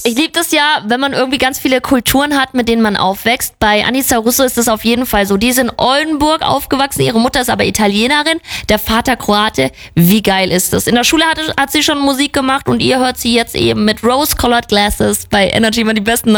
Ich liebe das ja, wenn man irgendwie ganz viele Kulturen hat, mit denen man aufwächst. Bei Anica Russo ist das auf jeden Fall so. Die ist in Oldenburg aufgewachsen, ihre Mutter ist aber Italienerin, der Vater Kroate. Wie geil ist das? In der Schule hat sie schon Musik gemacht und ihr hört sie jetzt eben mit Rose-Colored Glasses bei Energy immer die besten